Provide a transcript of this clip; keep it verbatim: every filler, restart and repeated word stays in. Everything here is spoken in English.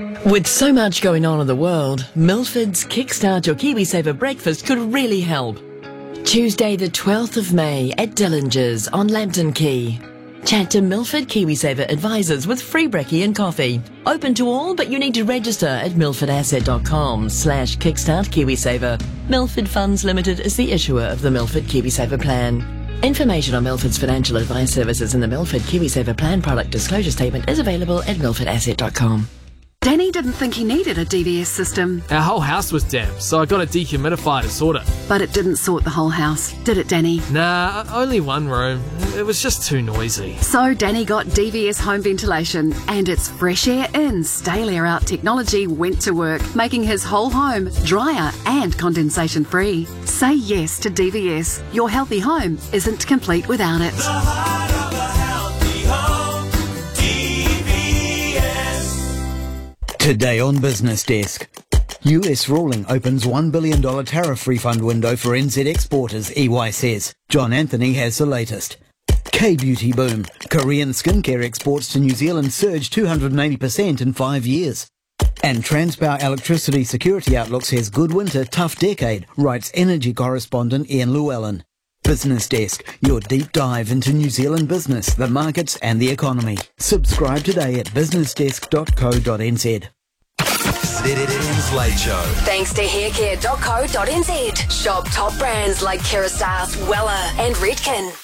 With so much going on in the world, Milford's Kickstart Your KiwiSaver breakfast could really help. Tuesday the twelfth of May at Dillinger's on Lambton Quay. Chat to Milford KiwiSaver advisors with free brekkie and coffee. Open to all, but you need to register at milfordasset.com slash kickstart KiwiSaver. Milford Funds Limited is the issuer of the Milford KiwiSaver plan. Information on Milford's financial advice services and the Milford KiwiSaver plan product disclosure statement is available at milford asset dot com. Danny didn't think he needed a D V S system. Our whole house was damp, so I got a dehumidifier to sort it. But it didn't sort the whole house, did it, Danny? Nah, only one room. It was just too noisy. So Danny got D V S home ventilation, and its fresh air in, stale air out technology went to work, making his whole home drier and condensation free. Say yes to D V S. Your healthy home isn't complete without it. The heart of a healthy home, D V S. Today on Business Desk. U S ruling opens one billion dollars tariff refund window for N Z exporters, E Y says. John Anthony has the latest. K-beauty boom. Korean skincare exports to New Zealand surged two hundred eighty percent in five years. And Transpower Electricity Security Outlook says good winter, tough decade, writes energy correspondent Ian Llewellyn. Business Desk, your deep dive into New Zealand business, the markets and the economy. Subscribe today at business desk dot co dot n z. Z N N's Late Show. Thanks to haircare dot co dot n z. Shop top brands like Kerastase, Weller and Redken.